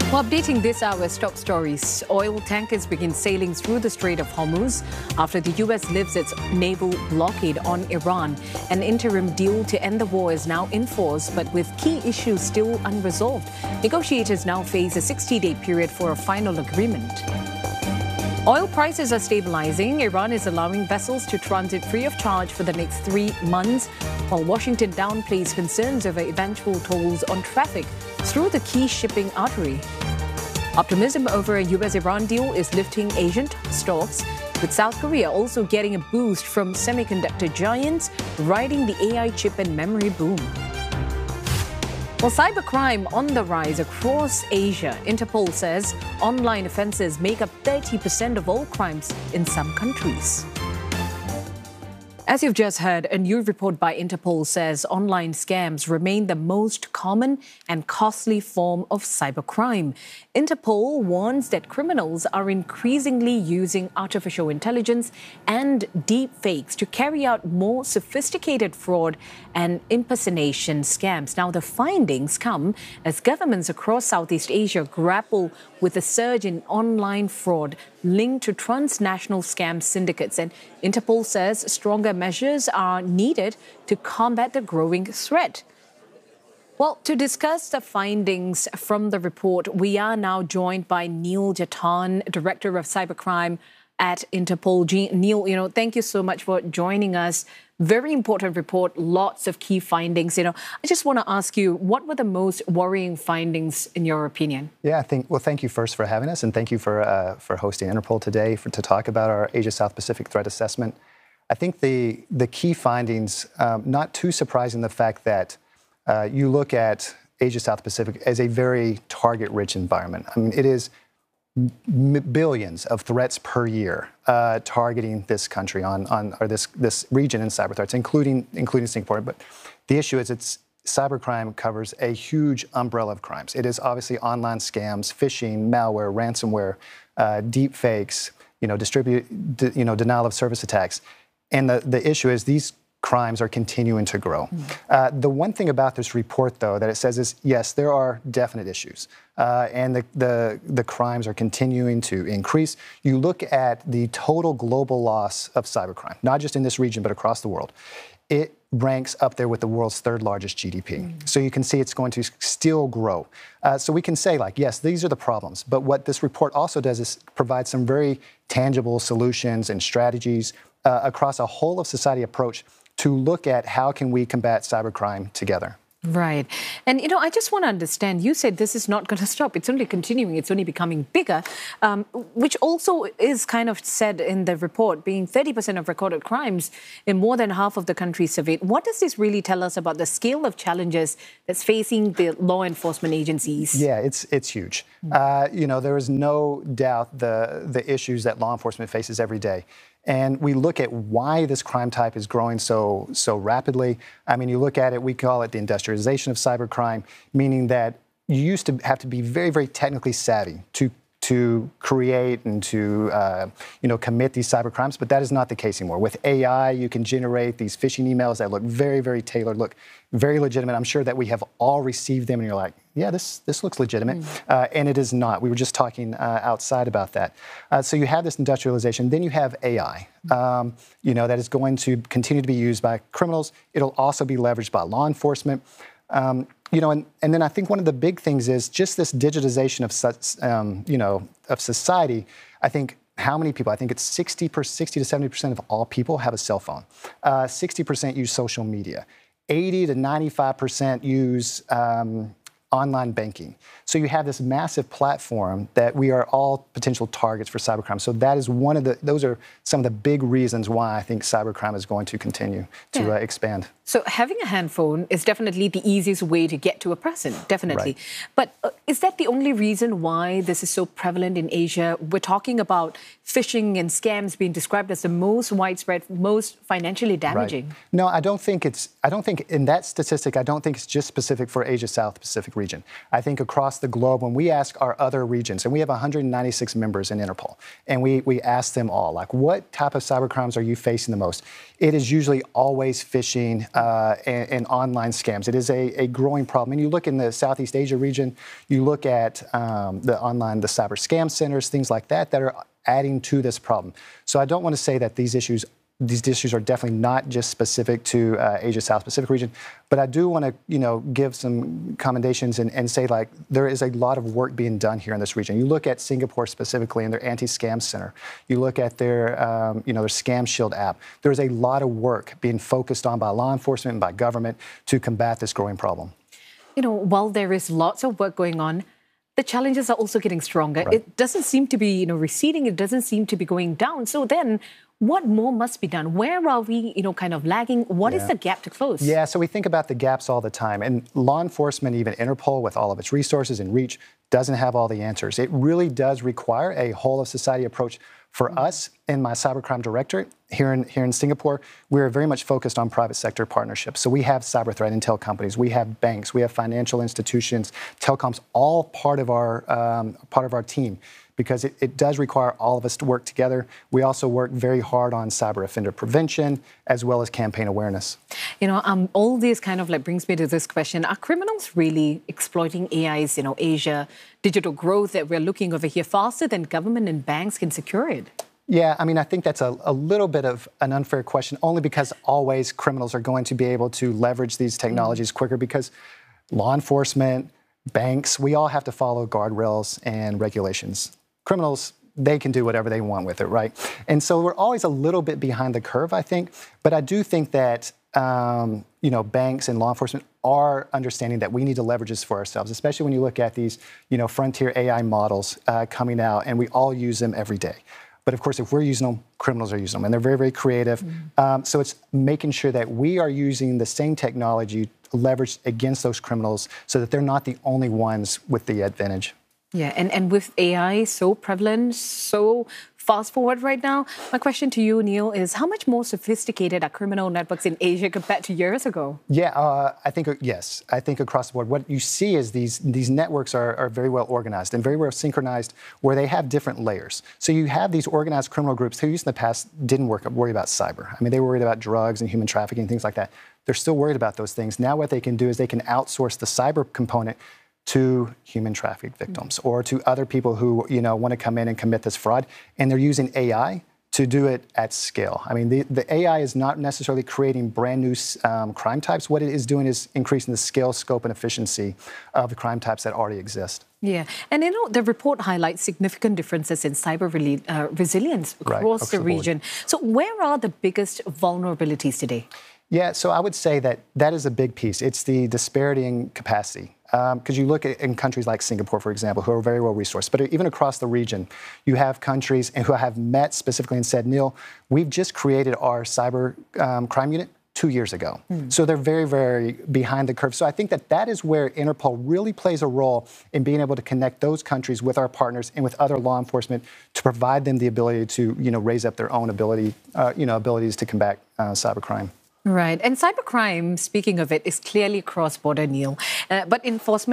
Well, updating this hour's top stories, oil tankers begin sailing through the Strait of Hormuz after the U.S. lifts its naval blockade on Iran. An interim deal to end the war is now in force, but with key issues still unresolved. Negotiators now face a 60-day period for a final agreement. Oil prices are stabilizing. Iran is allowing vessels to transit free of charge for the next 3 months, while Washington downplays concerns over eventual tolls on traffic through the key shipping artery. Optimism over a U.S.-Iran deal is lifting Asian stocks, with South Korea also getting a boost from semiconductor giants riding the AI chip and memory boom. Well, cybercrime on the rise across Asia. Interpol says online offences make up 30% of all crimes in some countries. As you've just heard, a new report by Interpol says online scams remain the most common and costly form of cybercrime. Interpol warns that criminals are increasingly using artificial intelligence and deep fakes to carry out more sophisticated fraud and impersonation scams. Now, the findings come as governments across Southeast Asia grapple with a surge in online fraud linked to transnational scam syndicates. And Interpol says stronger measures are needed to combat the growing threat. Well, to discuss the findings from the report, we are now joined by Neil Jatan, Director of Cybercrime at Interpol. Neil, thank you so much for joining us. Very important report, lots of key findings. I just want to ask you, what were the most worrying findings in your opinion? Yeah, thank you first for having us, and thank you for hosting Interpol today to talk about our Asia South Pacific threat assessment. I think the key findings, not too surprising, the fact that you look at Asia South Pacific as a very target-rich environment. I mean, it is billions of threats per year targeting this country or this region in cyber threats, including Singapore. But the issue is cybercrime covers a huge umbrella of crimes. It is obviously online scams, phishing, malware, ransomware, deep fakes, denial of service attacks. And the issue is these crimes are continuing to grow. The one thing about this report, though, that it says is, yes, there are definite issues, and the crimes are continuing to increase. You look at the total global loss of cybercrime, not just in this region, but across the world. It ranks up there with the world's third largest GDP. So you can see it's going to still grow. So we can say, yes, these are the problems. But what this report also does is provide some very tangible solutions and strategies across a whole of society approach to look at how can we combat cybercrime together. Right. And, I just want to understand, you said this is not going to stop. It's only continuing. It's only becoming bigger, which also is kind of said in the report, being 30% of recorded crimes in more than half of the countries surveyed. What does this really tell us about the scale of challenges that's facing the law enforcement agencies? Yeah, it's huge. There is no doubt the issues that law enforcement faces every day. And we look at why this crime type is growing so rapidly. I mean, you look at it, we call it the industrialization of cybercrime, meaning that you used to have to be very, very technically savvy to create and to commit these cybercrimes, but that is not the case anymore. With AI, you can generate these phishing emails that look very, very tailored, look very legitimate. I'm sure that we have all received them, and you're like, yeah, this looks legitimate, and it is not. We were just talking outside about that. So you have this industrialization. Then you have AI, that is going to continue to be used by criminals. It'll also be leveraged by law enforcement. And then I think one of the big things is just this digitization of society. I think how many people? I think it's 60 to 70% of all people have a cell phone. 60% use social media. 80 to 95% use online banking. So you have this massive platform that we are all potential targets for cybercrime. So that is those are some of the big reasons why I think cybercrime is going to continue to expand. So having a handphone is definitely the easiest way to get to a person, definitely. Right. But is that the only reason why this is so prevalent in Asia? We're talking about phishing and scams being described as the most widespread, most financially damaging. Right. No, I don't think in that statistic, I don't think it's just specific for Asia South Pacific. region. I think across the globe, when we ask our other regions, and we have 196 members in Interpol, and we ask them all, like, what type of cybercrimes are you facing the most? It is usually always phishing and online scams. It is a growing problem. And you look in the Southeast Asia region, you look at the cyber scam centers, things like that are adding to this problem. So I don't want to say that these issues are definitely not just specific to Asia South Pacific region, but I do want to, give some commendations and say, like, there is a lot of work being done here in this region. You look at Singapore specifically and their anti-scam center. You look at their, their Scam Shield app. There's a lot of work being focused on by law enforcement and by government to combat this growing problem. While there is lots of work going on, the challenges are also getting stronger. Right. It doesn't seem to be, receding. It doesn't seem to be going down. So then, what more must be done? Where are we, kind of lagging? What is the gap to close? Yeah, so we think about the gaps all the time. And law enforcement, even Interpol, with all of its resources and reach, doesn't have all the answers. It really does require a whole-of-society approach. For us, in my cybercrime directorate here in Singapore, we're very much focused on private sector partnerships. So we have cyber threat intel companies, we have banks, we have financial institutions, telecoms, all part of our team, because it does require all of us to work together. We also work very hard on cyber offender prevention as well as campaign awareness. All this kind of brings me to this question. Are criminals really exploiting AI's, Asia digital growth that we're looking over here faster than government and banks can secure it? Yeah, I think that's a little bit of an unfair question, only because always criminals are going to be able to leverage these technologies quicker, because law enforcement, banks, we all have to follow guardrails and regulations. Criminals, they can do whatever they want with it, right? And so we're always a little bit behind the curve, I think. But I do think that, banks and law enforcement are understanding that we need to leverage this for ourselves, especially when you look at these, frontier AI models coming out, and we all use them every day. But of course, if we're using them, criminals are using them, and they're very, very creative. So it's making sure that we are using the same technology leveraged against those criminals so that they're not the only ones with the advantage. Yeah, and with AI so prevalent, so fast forward right now, my question to you, Neil, is how much more sophisticated are criminal networks in Asia compared to years ago? Yeah, I think, yes. I think across the board, what you see is these networks are very well organized and very well synchronized, where they have different layers. So you have these organized criminal groups who used in the past didn't worry about cyber. They were worried about drugs and human trafficking, things like that. They're still worried about those things. Now what they can do is they can outsource the cyber component to human traffic victims or to other people who want to come in and commit this fraud, and they're using AI to do it at scale. The AI is not necessarily creating brand new crime types. What it is doing is increasing the scale, scope, and efficiency of the crime types that already exist. Yeah, and the report highlights significant differences in cyber resilience across the region. So where are the biggest vulnerabilities today? Yeah, so I would say that is a big piece. It's the disparity in capacity. Because you look at in countries like Singapore, for example, who are very well resourced, but even across the region, you have countries who have met specifically and said, Neil, we've just created our cyber crime unit 2 years ago. So they're very, very behind the curve. So I think that is where Interpol really plays a role in being able to connect those countries with our partners and with other law enforcement to provide them the ability to, raise up their own abilities to combat cybercrime. Right. And cybercrime, speaking of it, is clearly cross-border, Neil. But enforcement